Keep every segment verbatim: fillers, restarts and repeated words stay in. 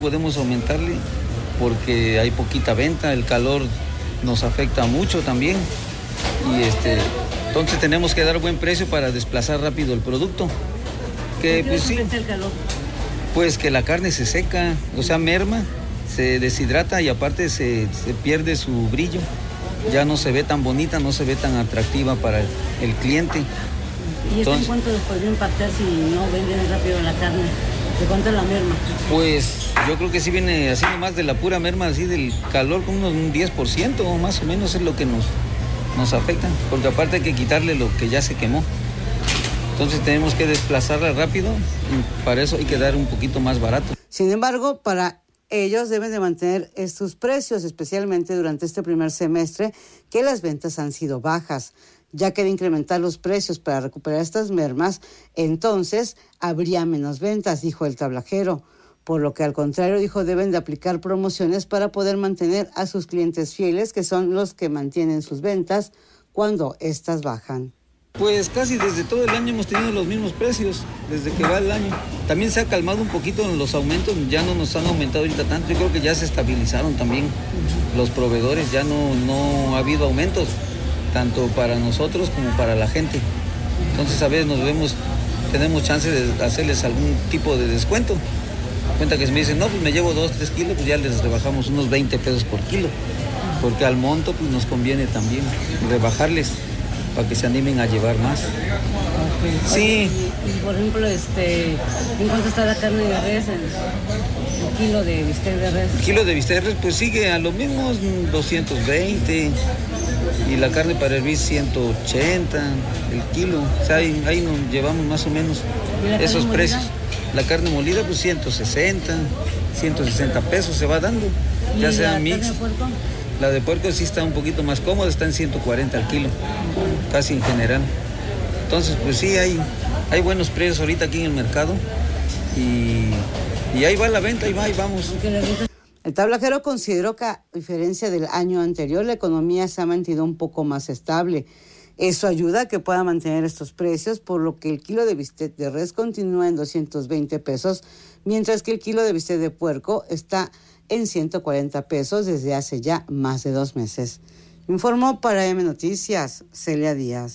Podemos aumentarle porque hay poquita venta, el calor nos afecta mucho también y este, entonces tenemos que dar buen precio para desplazar rápido el producto. Que pues sí, el calor? Pues que la carne se seca, o sea, merma, se deshidrata y aparte se, se pierde su brillo. Ya no se ve tan bonita, no se ve tan atractiva para el, el cliente. ¿Y esto en cuánto les podría impactar si no venden rápido la carne? ¿De cuánto es la merma? Pues yo creo que sí viene así nomás de la pura merma, así del calor, con unos un diez por ciento o más o menos es lo que nos, nos afecta, porque aparte hay que quitarle lo que ya se quemó. Entonces tenemos que desplazarla rápido y para eso hay que dar un poquito más barato. Sin embargo, para ellos deben de mantener estos precios, especialmente durante este primer semestre, que las ventas han sido bajas. Ya que de incrementar los precios para recuperar estas mermas, entonces habría menos ventas, dijo el tablajero. Por lo que al contrario, dijo, deben de aplicar promociones para poder mantener a sus clientes fieles, que son los que mantienen sus ventas cuando estas bajan. Pues casi desde todo el año hemos tenido los mismos precios, desde que va el año. También se ha calmado un poquito en los aumentos, ya no nos han aumentado ahorita tanto. Yo creo que ya se estabilizaron también los proveedores, ya no, no ha habido aumentos, tanto para nosotros como para la gente. Entonces a veces nos vemos, tenemos chance de hacerles algún tipo de descuento. Cuenta que si me dicen, no, pues me llevo dos, tres kilos, pues ya les rebajamos unos veinte pesos por kilo. Porque al monto pues nos conviene también rebajarles para que se animen a llevar más. Okay. Sí. Y, y por ejemplo, este, ¿en cuánto está la carne de res, el, el kilo de bistec de res? El kilo de bistec de res pues sigue a lo mismo, doscientos veinte. Y la carne para hervir ciento ochenta el kilo. O sea, ahí, ahí nos llevamos más o menos esos precios. La carne molida pues ciento sesenta, ciento sesenta pesos se va dando, ya sea mix. ¿La de puerco? La de puerco sí está un poquito más cómoda, está en ciento cuarenta al kilo, casi en general. Entonces pues sí, hay, hay buenos precios ahorita aquí en el mercado y, y ahí va la venta, ahí va, ahí vamos. El tablajero consideró que a diferencia del año anterior, la economía se ha mantenido un poco más estable. Eso ayuda a que pueda mantener estos precios, por lo que el kilo de bistec de res continúa en doscientos veinte pesos, mientras que el kilo de bistec de puerco está en ciento cuarenta pesos desde hace ya más de dos meses. Informó para M Noticias, Celia Díaz.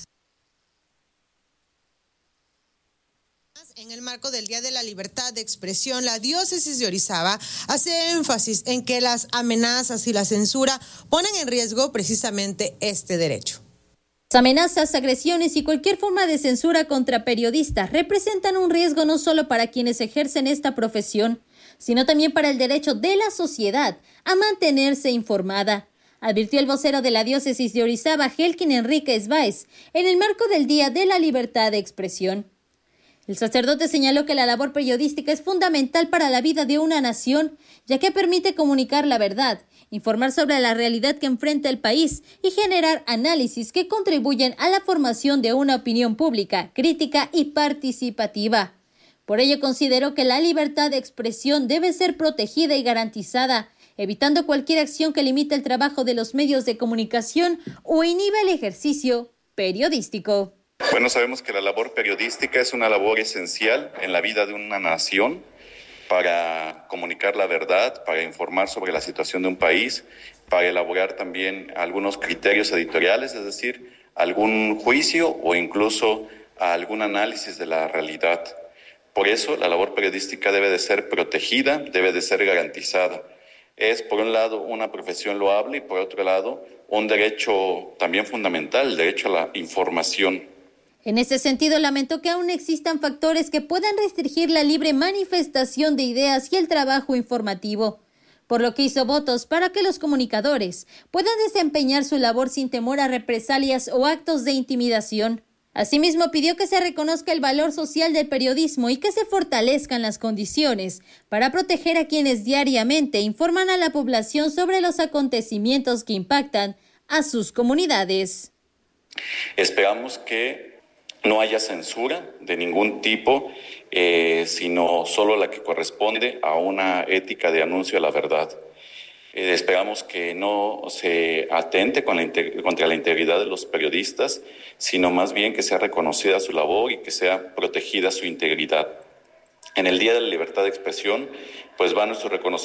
En el marco del Día de la Libertad de Expresión, la diócesis de Orizaba hace énfasis en que las amenazas y la censura ponen en riesgo precisamente este derecho. Las amenazas, agresiones y cualquier forma de censura contra periodistas representan un riesgo no solo para quienes ejercen esta profesión, sino también para el derecho de la sociedad a mantenerse informada, advirtió el vocero de la diócesis de Orizaba, Helkin Enríquez Báez, en el marco del Día de la Libertad de Expresión. El sacerdote señaló que la labor periodística es fundamental para la vida de una nación, ya que permite comunicar la verdad, informar sobre la realidad que enfrenta el país y generar análisis que contribuyen a la formación de una opinión pública, crítica y participativa. Por ello consideró que la libertad de expresión debe ser protegida y garantizada, evitando cualquier acción que limite el trabajo de los medios de comunicación o inhiba el ejercicio periodístico. Bueno, sabemos que la labor periodística es una labor esencial en la vida de una nación para comunicar la verdad, para informar sobre la situación de un país, para elaborar también algunos criterios editoriales, es decir, algún juicio o incluso algún análisis de la realidad. Por eso, la labor periodística debe de ser protegida, debe de ser garantizada. Es, por un lado, una profesión loable y, por otro lado, un derecho también fundamental, el derecho a la información. En ese sentido, lamentó que aún existan factores que puedan restringir la libre manifestación de ideas y el trabajo informativo, por lo que hizo votos para que los comunicadores puedan desempeñar su labor sin temor a represalias o actos de intimidación. Asimismo, pidió que se reconozca el valor social del periodismo y que se fortalezcan las condiciones para proteger a quienes diariamente informan a la población sobre los acontecimientos que impactan a sus comunidades. Esperamos que no haya censura de ningún tipo, eh, sino solo la que corresponde a una ética de anuncio a la verdad. Eh, esperamos que no se atente con la integ- contra la integridad de los periodistas, sino más bien que sea reconocida su labor y que sea protegida su integridad. En el Día de la Libertad de Expresión, pues va nuestro reconocimiento